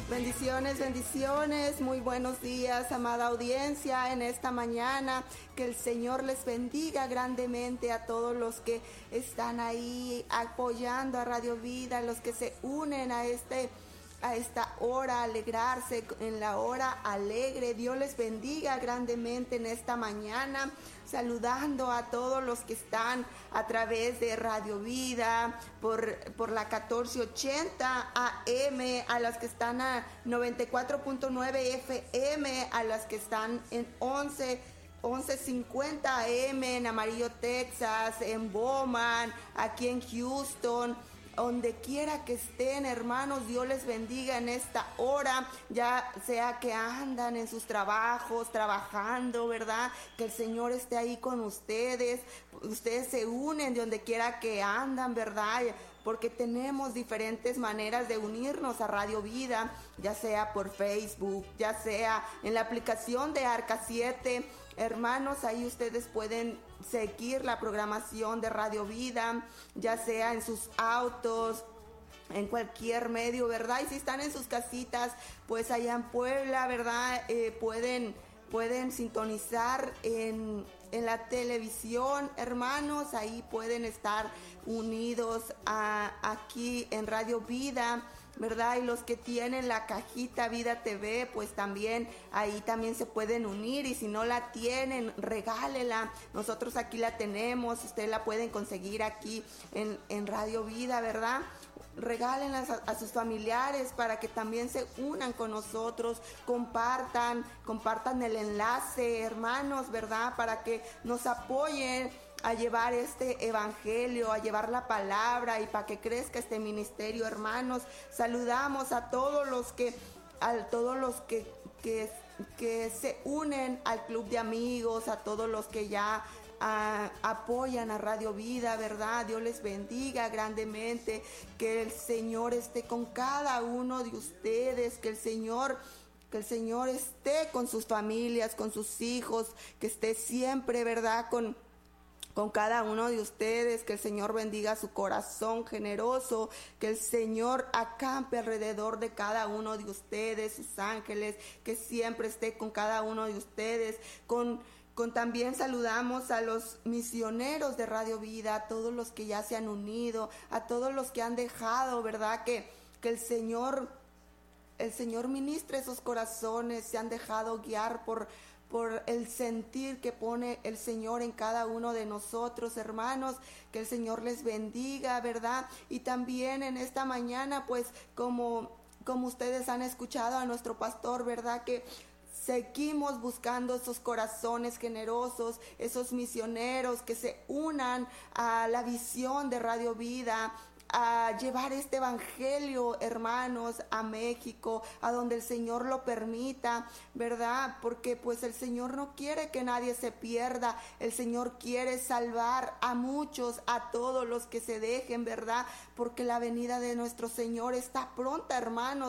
Bendiciones, bendiciones, muy buenos días, amada audiencia, en esta mañana. Que el Señor les bendiga grandemente a todos los que están ahí apoyando a Radio Vida, los que se unen a esta hora, alegrarse en la hora alegre. Dios les bendiga grandemente en esta mañana, saludando a todos los que están a través de Radio Vida, por la 1480 AM, a las que están a 94.9 FM, a las que están en 1150 AM en Amarillo, Texas, en Bowman, aquí en Houston. Donde quiera que estén, hermanos, Dios les bendiga en esta hora, ya sea que andan en sus trabajos, trabajando, ¿verdad? Que el Señor esté ahí con ustedes. Ustedes se unen de donde quiera que andan, ¿verdad? Porque tenemos diferentes maneras de unirnos a Radio Vida, ya sea por Facebook, ya sea en la aplicación de Arca 7. Hermanos, ahí ustedes pueden seguir la programación de Radio Vida, ya sea en sus autos, en cualquier medio, ¿verdad? Y si están en sus casitas, pues allá en Puebla, ¿verdad? Pueden sintonizar en la televisión, hermanos, ahí pueden estar unidos aquí en Radio Vida, ¿verdad? Y los que tienen la cajita Vida TV, pues también ahí también se pueden unir, y si no la tienen, regálela. Nosotros aquí la tenemos, ustedes la pueden conseguir aquí en Radio Vida, ¿verdad? Regálenlas a sus familiares para que también se unan con nosotros, compartan el enlace, hermanos, ¿verdad? Para que nos apoyen a llevar este evangelio, a llevar la palabra, y para que crezca este ministerio, hermanos. Saludamos a todos los que se unen al club de amigos, a todos los que ya apoyan a Radio Vida, ¿verdad? Dios les bendiga grandemente, que el Señor esté con cada uno de ustedes, que el Señor esté con sus familias, con sus hijos, que esté siempre, ¿verdad? Con cada uno de ustedes, que el Señor bendiga su corazón generoso, que el Señor acampe alrededor de cada uno de ustedes, sus ángeles, que siempre esté con cada uno de ustedes. También saludamos a los misioneros de Radio Vida, a todos los que ya se han unido, a todos los que han dejado, ¿verdad? Que el Señor ministre esos corazones, se han dejado guiar por el sentir que pone el Señor en cada uno de nosotros, hermanos. Que el Señor les bendiga, ¿verdad? Y también en esta mañana, pues como ustedes han escuchado a nuestro pastor, ¿verdad? Que seguimos buscando esos corazones generosos, esos misioneros que se unan a la visión de Radio Vida, a llevar este evangelio, hermanos, a México, a donde el Señor lo permita, ¿verdad? Porque pues el Señor no quiere que nadie se pierda, el Señor quiere salvar a muchos, a todos los que se dejen, ¿verdad? Porque la venida de nuestro Señor está pronta, hermanos.